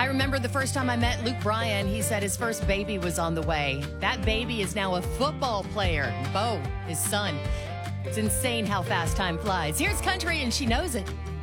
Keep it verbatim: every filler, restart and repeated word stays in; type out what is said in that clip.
I remember the first time I met Luke Bryan, he said his first baby was on the way. That baby is now a football player. Bo, his son. It's insane how fast time flies. Here's Country, and she knows it.